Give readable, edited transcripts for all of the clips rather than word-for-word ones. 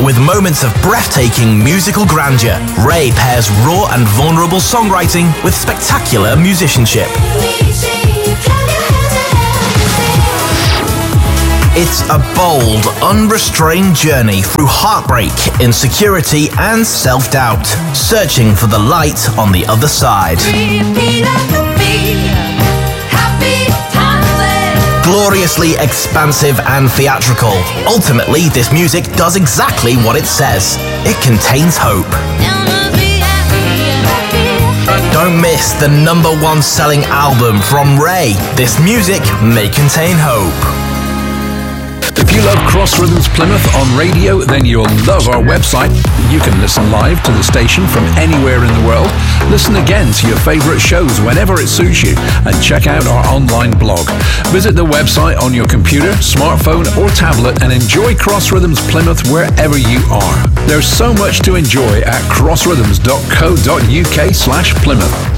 With moments of breathtaking musical grandeur, Ray pairs raw and vulnerable songwriting with spectacular musicianship. It's a bold, unrestrained journey through heartbreak, insecurity, and self-doubt, searching for the light on the other side. Gloriously expansive and theatrical, ultimately this music does exactly what it says. It contains hope. Don't miss the #1 selling album from Ray. This music may contain hope. If you love Cross Rhythms Plymouth on radio, then you'll love our website. You can listen live to the station from anywhere in the world, listen again to your favourite shows whenever it suits you, and check out our online blog. Visit the website on your computer, smartphone or tablet and enjoy Cross Rhythms Plymouth wherever you are. There's so much to enjoy at crossrhythms.co.uk/Plymouth.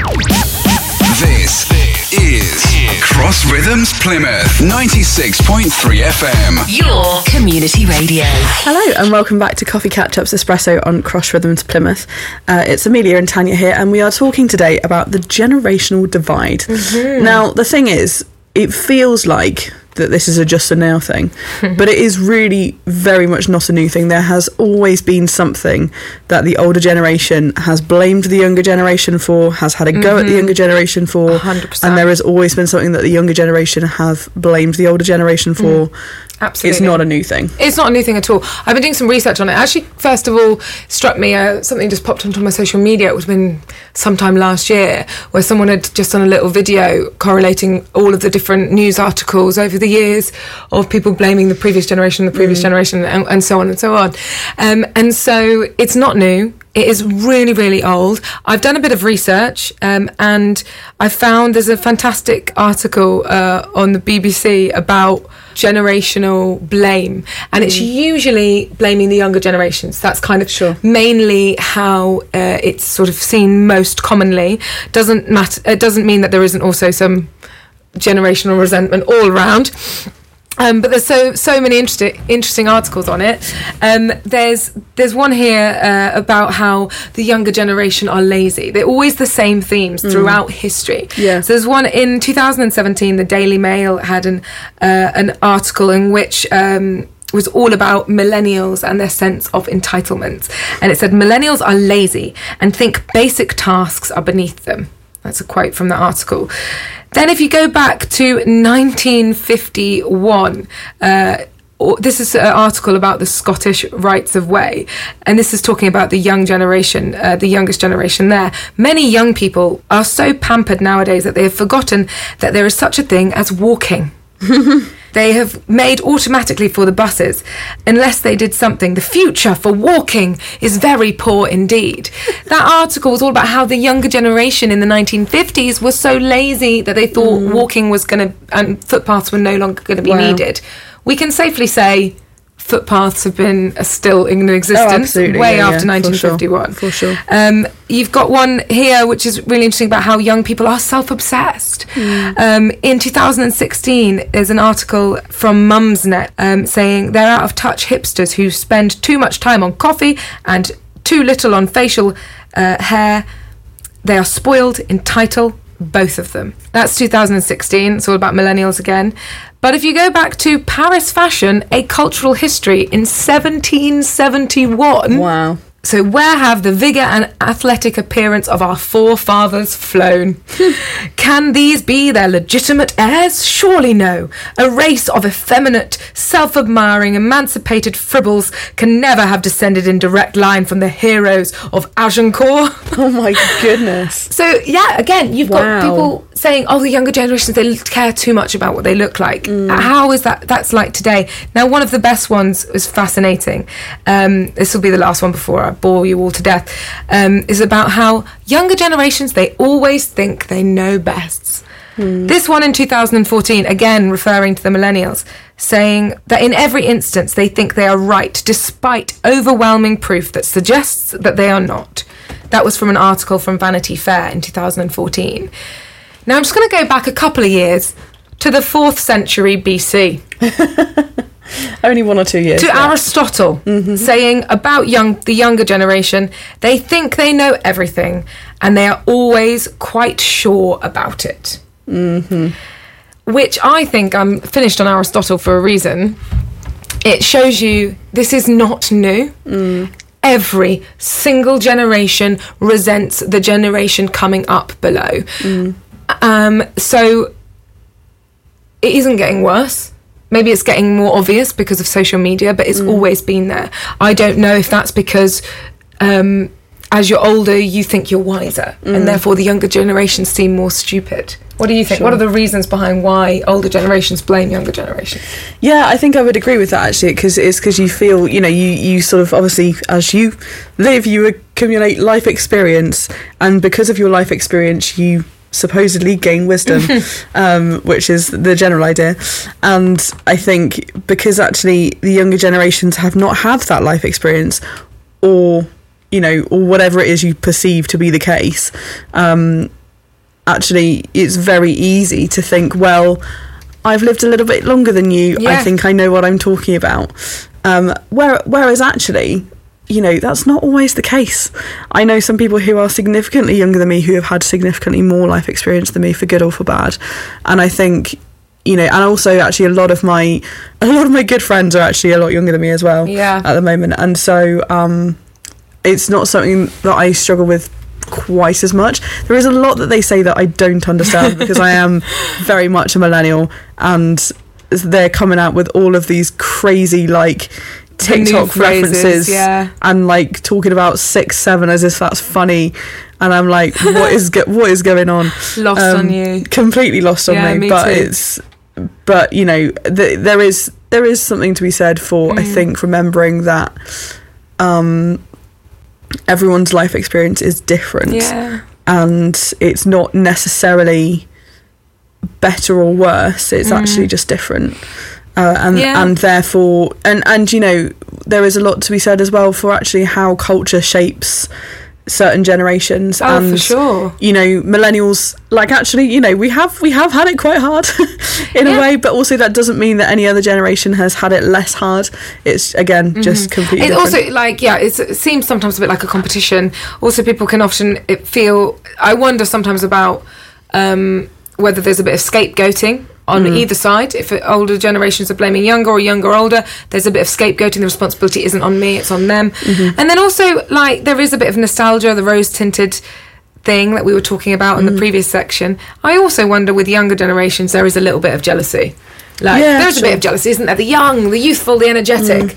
This is Cross Rhythms Plymouth 96.3 FM. Your community radio. Hello and welcome back to Coffee Catch-Ups Espresso on Cross Rhythms Plymouth. It's Amelia and Tanya here, and we are talking today about the generational divide. Mm-hmm. Now, the thing is, it feels like that this is just a now thing, but it is really very much not a new thing. There has always been something that the older generation has blamed the younger generation for, has had a go at the younger generation for, 100%. and there has always been something that the younger generation have blamed the older generation for. Absolutely. It's not a new thing. It's not a new thing at all. I've been doing some research on it. Actually, first of all, struck me, something just popped onto my social media. It would have been sometime last year, where someone had just done a little video correlating all of the different news articles over the years of people blaming the previous generation, and so on and so on. And so it's not new. It is really, really old. I've done a bit of research and I found there's a fantastic article on the BBC about generational blame, and it's usually blaming the younger generations. That's kind of mainly how it's sort of seen most commonly. Doesn't matter. It doesn't mean that there isn't also some generational resentment all around. But there's so many interesting articles on it. There's one here about how the younger generation are lazy. They're always the same themes throughout history. Yeah. So there's one in 2017. The Daily Mail had an article in which was all about millennials and their sense of entitlement, and it said millennials are lazy and think basic tasks are beneath them. That's a quote from the article. Then if you go back to 1951, this is an article about the Scottish Rights of Way, and this is talking about the young generation, the youngest generation there. Many young people are so pampered nowadays that they have forgotten that there is such a thing as walking. They have made automatically for the buses. Unless they did something, the future for walking is very poor indeed. That article was all about how the younger generation in the 1950s was so lazy that they thought walking was and footpaths were no longer going to be needed. We can safely say footpaths have been still in existence way after 1951. For sure. You've got one here which is really interesting about how young people are self-obsessed. In 2016, there's an article from Mumsnet saying they're out of touch hipsters who spend too much time on coffee and too little on facial hair. They are spoiled, entitled, both of them. That's 2016. It's all about millennials again. But if you go back to Paris Fashion, a cultural history in 1771... Wow. So where have the vigour and athletic appearance of our forefathers flown? Can these be their legitimate heirs? Surely no. A race of effeminate, self-admiring, emancipated fribbles can never have descended in direct line from the heroes of Agincourt. Oh my goodness. So, yeah, again, you've got people saying, the younger generations, they care too much about what they look like. How is that's like today? Now, one of the best ones is fascinating. This will be the last one before I bore you all to death, is about how younger generations, they always think they know best. This one in 2014, again referring to the millennials, saying that in every instance they think they are right despite overwhelming proof that suggests that they are not. That was from an article from Vanity Fair in 2014. Now I'm just going to go back a couple of years to the 4th century BC. Only 1 or 2 years. To Aristotle, saying about the younger generation, they think they know everything and they are always quite sure about it. Which I think, I'm finished on Aristotle for a reason. It shows you this is not new. Every single generation resents the generation coming up below. So it isn't getting worse. Maybe it's getting more obvious because of social media, but it's always been there. I don't know if that's because as you're older, you think you're wiser, and therefore the younger generations seem more stupid. What do you think? Sure. What are the reasons behind why older generations blame younger generations? Yeah, I think I would agree with that, actually, because you feel, you sort of, obviously, as you live, you accumulate life experience, and because of your life experience, you supposedly gain wisdom, which is the general idea. And I think because actually the younger generations have not had that life experience, or whatever it is you perceive to be the case, actually it's very easy to think, well, I've lived a little bit longer than you, I think I know what I'm talking about. Whereas actually, that's not always the case. I know some people who are significantly younger than me who have had significantly more life experience than me, for good or for bad. And I think, and also actually a lot of my good friends are actually a lot younger than me as well at the moment. And so it's not something that I struggle with quite as much. There is a lot that they say that I don't understand because I am very much a millennial, and they're coming out with all of these crazy TikTok references and talking about 6'7" as if that's funny, and I'm like, what is going on? Lost on you, completely lost on me. But too. There is something to be said for I think remembering that everyone's life experience is different, and it's not necessarily better or worse. It's actually just different. And therefore, and there is a lot to be said as well for actually how culture shapes certain generations. And for sure, millennials, we have had it quite hard in a way, but also that doesn't mean that any other generation has had it less hard. It's again just completely different. Also it seems sometimes a bit like a competition. Also, people can often feel, I wonder sometimes about whether there's a bit of scapegoating on either side. If older generations are blaming younger or younger older, there's a bit of scapegoating. The responsibility isn't on me, it's on them. And then also there is a bit of nostalgia, the rose tinted thing that we were talking about in the previous section. I also wonder with younger generations there is a little bit of jealousy. There's a bit of jealousy, isn't there? The young, the youthful, the energetic,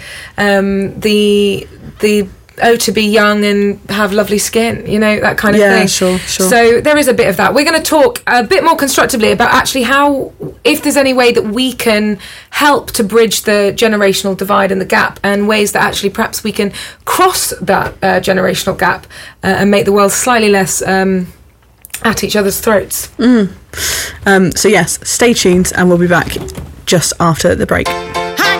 the to be young and have lovely skin, that kind of thing. Sure. So there is a bit of that. We're going to talk a bit more constructively about actually how, if there's any way that we can help to bridge the generational divide and the gap, and ways that actually perhaps we can cross that generational gap and make the world slightly less at each other's throats. So yes, stay tuned and we'll be back just after the break.